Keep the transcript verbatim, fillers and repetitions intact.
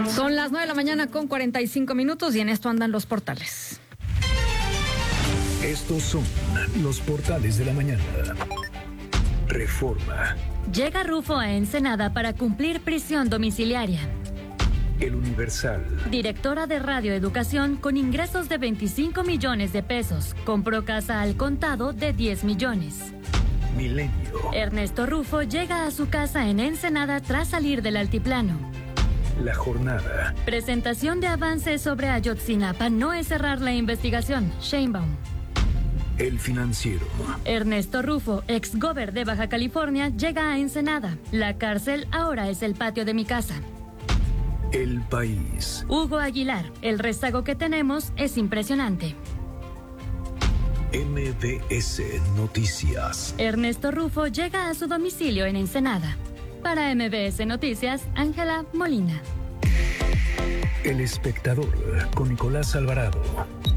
Son las nueve de la mañana con cuarenta y cinco minutos y en esto andan los portales. Estos son los portales de la mañana. Reforma. Llega Rufo a Ensenada para cumplir prisión domiciliaria. El Universal. Directora de Radio Educación con ingresos de veinticinco millones de pesos. Compró casa al contado de diez millones. Milenio. Ernesto Rufo llega a su casa en Ensenada tras salir del altiplano. La Jornada. Presentación de avances sobre Ayotzinapa no es cerrar la investigación. Sheinbaum. El Financiero. Ernesto Rufo, ex gober de Baja California, llega a Ensenada. La cárcel ahora es el patio de mi casa. El País. Hugo Aguilar, el rezago que tenemos es impresionante. M B S Noticias. Ernesto Rufo llega a su domicilio en Ensenada. Para M B S Noticias, Ángela Molina. El Espectador con Nicolás Alvarado.